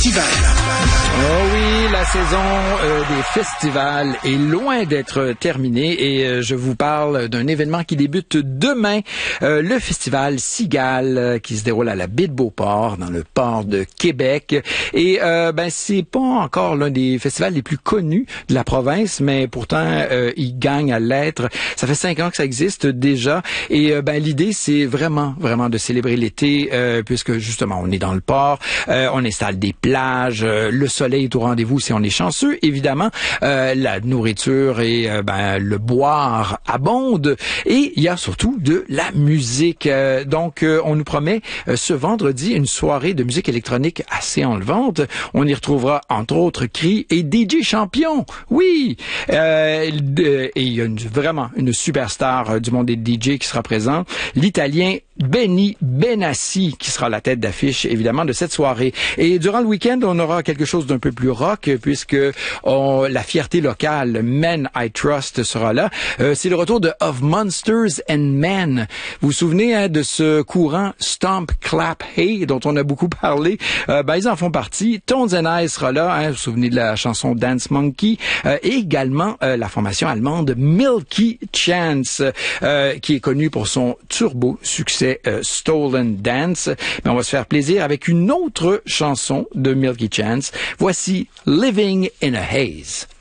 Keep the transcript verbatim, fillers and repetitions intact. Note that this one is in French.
Oh oui, la saison euh, des festivals est loin d'être terminée et euh, je vous parle d'un événement qui débute demain, euh, le festival Cigale euh, qui se déroule à la baie de Beauport dans le port de Québec et euh, ben c'est pas encore l'un des festivals les plus connus de la province, mais pourtant euh, il gagne à l'être. Ça fait cinq ans que ça existe déjà et euh, ben l'idée c'est vraiment vraiment de célébrer l'été euh, puisque justement on est dans le port, euh, on installe des plage, euh, le soleil est au rendez-vous si on est chanceux, évidemment, euh, la nourriture et euh, ben, le boire abonde et il y a surtout de la musique. Euh, donc, euh, on nous promet euh, ce vendredi une soirée de musique électronique assez enlevante. On y retrouvera entre autres Cri et D J Champion. Oui! Euh, de, et il y a une, vraiment une superstar euh, du monde des D J qui sera présent, l'Italien Benny Benassi qui sera la tête d'affiche évidemment de cette soirée. Et durant le week-end, on aura quelque chose d'un peu plus rock puisque on, la fierté locale Men I Trust sera là. Euh, c'est le retour de Of Monsters and Men. Vous vous souvenez hein, de ce courant Stomp, Clap, Hey dont on a beaucoup parlé? Euh, ben, ils en font partie. Tones and I sera là. Hein, vous vous souvenez de la chanson Dance Monkey? Euh, et également euh, la formation allemande Milky Chance euh, qui est connue pour son turbo succès euh, Stolen Dance. Mais on va se faire plaisir avec une autre chanson de Milky Chance. Voici Living in a Haze.